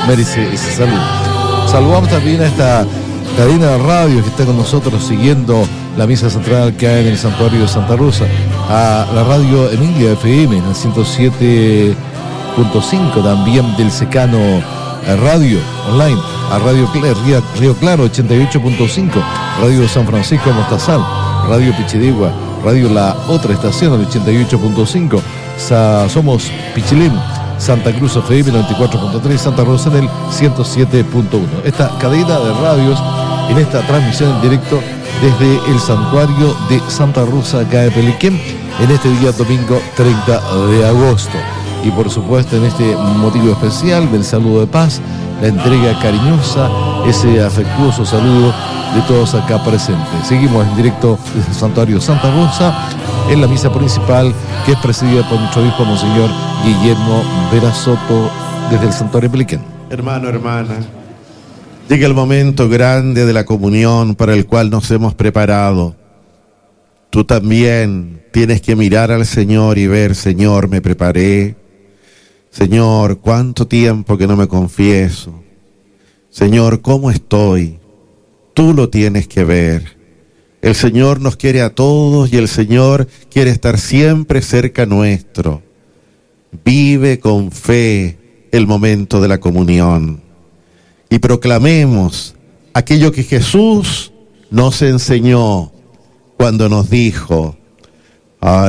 merece ese saludo. Saludamos también a esta cadena de radio que está con nosotros siguiendo la misa central que hay en el santuario de Santa Rosa, a la radio Emilia FM en el 107.5, también del Secano Radio Online, a Radio Río Claro 88.5, Radio San Francisco de Mostazal, Radio Pichidegua, Radio La Otra Estación el 88.5, Somos Pichilín, Santa Cruz FM 94.3, Santa Rosa en el 107.1. Esta cadena de radios en esta transmisión en directo desde el santuario de Santa Rosa acá de Peliquén en este día domingo 30 de agosto. Y por supuesto en este motivo especial del saludo de paz, la entrega cariñosa, ese afectuoso saludo de todos acá presentes. Seguimos en directo desde el santuario Santa Rosa en la misa principal que es presidida por nuestro obispo Monseñor Guillermo Vera Soto desde el santuario Peliquén. Hermano, hermana, llega el momento grande de la comunión para el cual nos hemos preparado. Tú también tienes que mirar al Señor y ver, Señor, me preparé. Señor, cuánto tiempo que no me confieso. Señor, ¿cómo estoy? Tú lo tienes que ver. El Señor nos quiere a todos y el Señor quiere estar siempre cerca nuestro. Vive con fe el momento de la comunión y proclamemos aquello que Jesús nos enseñó cuando nos dijo: